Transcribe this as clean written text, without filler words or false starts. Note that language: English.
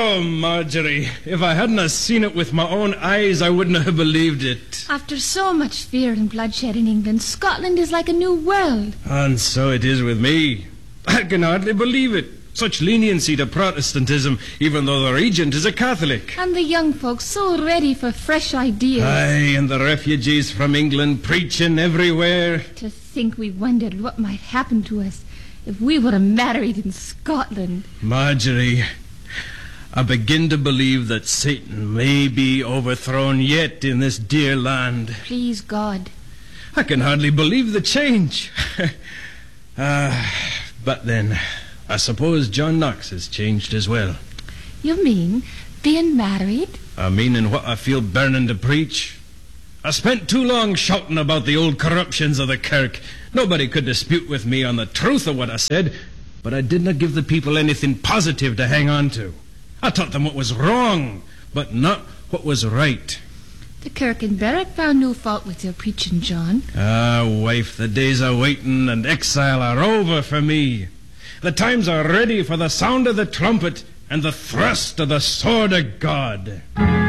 Oh, Marjorie, if I hadn't have seen it with my own eyes, I wouldn't have believed it. After so much fear and bloodshed in England, Scotland is like a new world. And so it is with me. I can hardly believe it. Such leniency to Protestantism, even though the regent is a Catholic. And the young folks so ready for fresh ideas. Aye, and the refugees from England preaching everywhere. To think we wondered what might happen to us if we were married in Scotland. Marjorie, I begin to believe that Satan may be overthrown yet in this dear land. Please, God. I can hardly believe the change. But then, I suppose John Knox has changed as well. You mean being married? I mean in what I feel burning to preach. I spent too long shouting about the old corruptions of the kirk. Nobody could dispute with me on the truth of what I said, but I did not give the people anything positive to hang on to. I taught them what was wrong, but not what was right. The kirk in Berwick found no fault with your preaching, John. Ah, wife, the days of waiting and exile are over for me. The times are ready for the sound of the trumpet and the thrust of the sword of God.